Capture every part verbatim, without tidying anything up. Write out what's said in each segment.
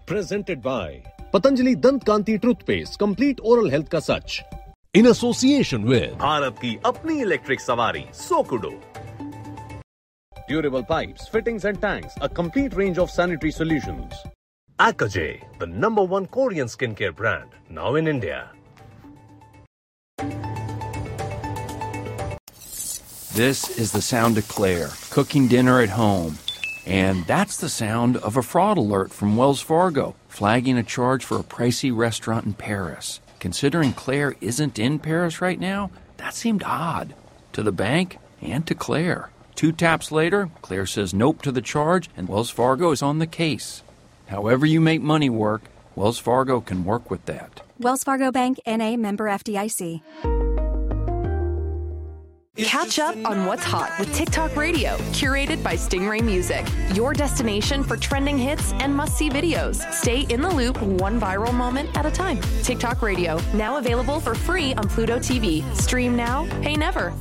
Presented by Patanjali Dant Kanti Toothpaste, complete oral health का सच. In association with Bharat की अपनी electric सवारी सोकुडो. Durable pipes, fittings and tanks, a complete range of sanitary solutions. Akaje, the number one Korean skincare brand, now in India. This is the sound of Claire, cooking dinner at home. And that's the sound of a fraud alert from Wells Fargo, flagging a charge for a pricey restaurant in Paris. Considering Claire isn't in Paris right now, that seemed odd. To the bank and to Claire. Two taps later, Claire says nope to the charge, and Wells Fargo is on the case. However you make money work, Wells Fargo can work with that. Wells Fargo Bank, N A, member F D I C. Catch up on what's hot with TikTok Radio, curated by Stingray Music. Your destination for trending hits and must-see videos. Stay in the loop one viral moment at a time. TikTok Radio, now available for free on Pluto T V. Stream now, pay never.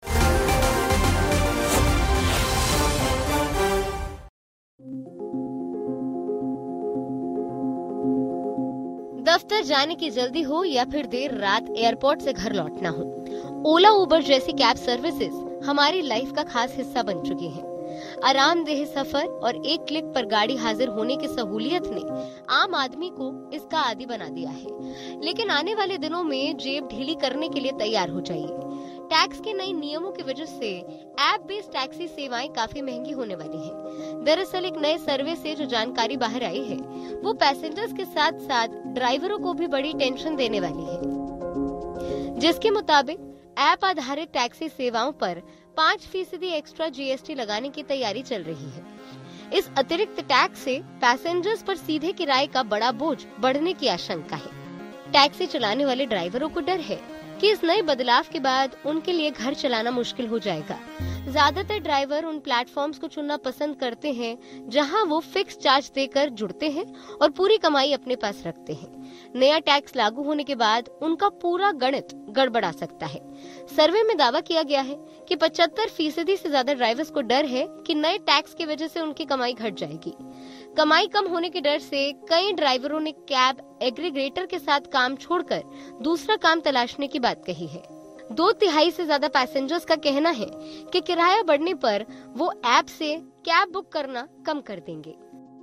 दफ्तर जाने की जल्दी हो या फिर देर रात airport से घर लौटना हो, ओला उबर जैसी कैब सर्विसेज हमारी लाइफ का खास हिस्सा बन चुकी हैं। आरामदेह सफर और एक क्लिक पर गाड़ी हाजिर होने की सहूलियत ने आम आदमी को इसका आदी बना दिया है। लेकिन आने वाले दिनों में जेब ढीली करने के लिए तैयार हो जाइए। टैक्स के नए नियमों की वजह से ऐप बेस्ड टैक्सी सेवाएं काफी महंगी होने वाली हैं। दरअसल एक नए सर्वे से जो जानकारी बाहर आई है, वो पैसेंजर्स के साथ साथ ड्राइवरों को भी बड़ी टेंशन देने वाली है। जिसके मुताबिक ऐप आधारित टैक्सी सेवाओं पर पाँच फीसदी एक्स्ट्रा जीएसटी लगाने की तैयारी चल रही है। इस अतिरिक्त टैक्स से पैसेंजर्स पर सीधे किराए का बड़ा बोझ बढ़ने की आशंका है। टैक्सी चलाने वाले ड्राइवरों को डर है कि इस नए बदलाव के बाद उनके लिए घर चलाना मुश्किल हो जाएगा। ज्यादातर ड्राइवर उन प्लेटफॉर्म्स को चुनना पसंद करते हैं जहां वो फिक्स चार्ज देकर जुड़ते हैं और पूरी कमाई अपने पास रखते हैं। नया टैक्स लागू होने के बाद उनका पूरा गणित गड़बड़ा सकता है। सर्वे में दावा किया गया है कि पचहत्तर फीसदी से ज्यादा ड्राइवर्स को डर है कि नए टैक्स की वजह से उनकी कमाई घट जाएगी। कमाई कम होने के डर से कई ड्राइवरों ने कैब एग्रीगेटर के साथ काम छोड़कर दूसरा काम तलाशने की बात कही है। दो तिहाई से ज्यादा पैसेंजर्स का कहना है कि किराया बढ़ने पर वो ऐप से कैब बुक करना कम कर देंगे।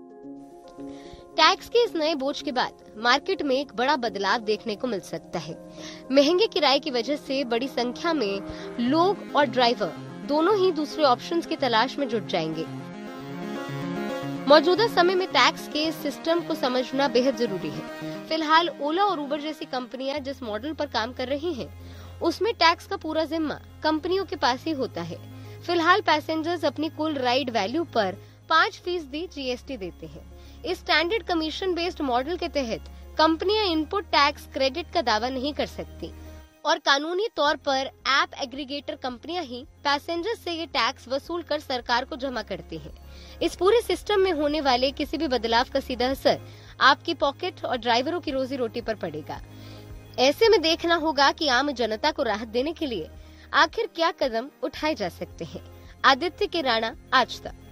टैक्स के इस नए बोझ के बाद मार्केट में एक बड़ा बदलाव देखने को मिल सकता है। महंगे किराए की वजह से बड़ी संख्या में लोग और ड्राइवर दोनों ही दूसरे ऑप्शंस की तलाश में जुट जाएंगे। मौजूदा समय में टैक्स के सिस्टम को समझना बेहद जरूरी है। फिलहाल ओला और उबर जैसी कंपनियां जिस मॉडल पर काम कर रही हैं, उसमें टैक्स का पूरा जिम्मा कंपनियों के पास ही होता है। फिलहाल पैसेंजर्स अपनी कुल राइड वैल्यू पर पाँच फीसदी जीएसटी देते हैं। इस स्टैंडर्ड कमीशन बेस्ड मॉडल के तहत कंपनियां इनपुट टैक्स क्रेडिट का दावा नहीं कर सकती और कानूनी तौर पर ऐप एग्रीगेटर कंपनियां ही पैसेंजर्स से ये टैक्स वसूल कर सरकार को जमा करती हैं। इस पूरे सिस्टम में होने वाले किसी भी बदलाव का सीधा असर आपकी पॉकेट और ड्राइवरों की रोजी रोटी पर पड़ेगा। ऐसे में देखना होगा कि आम जनता को राहत देने के लिए आखिर क्या कदम उठाए जा सकते हैं। आदित्य के राणा, आज तक।